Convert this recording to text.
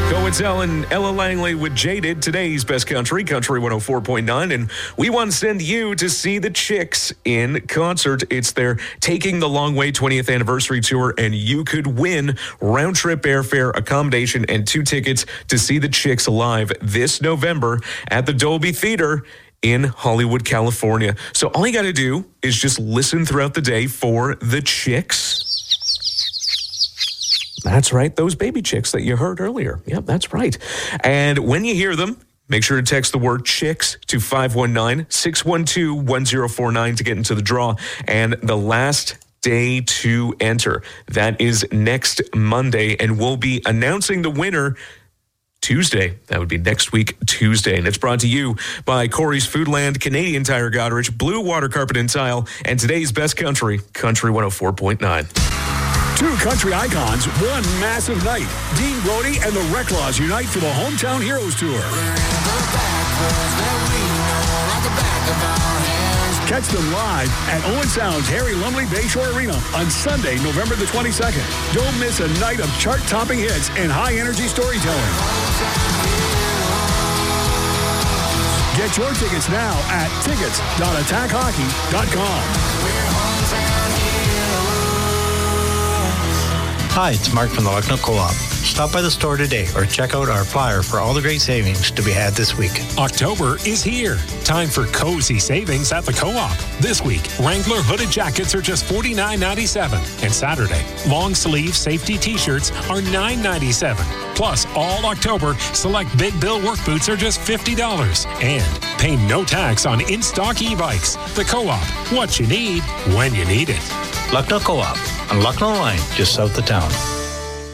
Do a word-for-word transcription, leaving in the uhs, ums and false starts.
Go, it's Ellen, Ella Langley with Jaded, today's best country, Country one oh four point nine. And we want to send you to see the Chicks in concert. It's their Taking the Long Way twentieth anniversary tour, and you could win round trip airfare, accommodation, and two tickets to see the Chicks live this November at the Dolby Theater in Hollywood, California. So all you got to do is just listen throughout the day for the Chicks. That's right, those baby chicks that you heard earlier. Yep, that's right. And when you hear them, make sure to text the word CHICKS to five one nine, six one two, one zero four nine to get into the draw. And the last day to enter, that is next Monday, and we'll be announcing the winner Tuesday. That would be next week, Tuesday. And it's brought to you by Corey's Foodland, Canadian Tire Goderich, Blue Water Carpet and Tile, and today's best country, Country one oh four point nine. Two country icons, one massive night. Dean Brody and the Reclaws unite for the Hometown Heroes Tour. Catch them live at Owen Sound's Harry Lumley Bayshore Arena on Sunday, November the twenty-second. Don't miss a night of chart-topping hits and high-energy storytelling. Get your tickets now at tickets dot attack hockey dot com. Hi, it's Mark from the Lucknow Co-op. Stop by the store today or check out our flyer for all the great savings to be had this week. October is here. Time for cozy savings at the Co-op. This week, Wrangler hooded jackets are just forty-nine ninety-seven. And Saturday, long sleeve safety t-shirts are nine ninety-seven. Plus, all October, select Big Bill work boots are just fifty dollars. And pay no tax on in-stock e-bikes. The Co-op, what you need, when you need it. Lucknow Co-op on Lucknow Line, just south of town.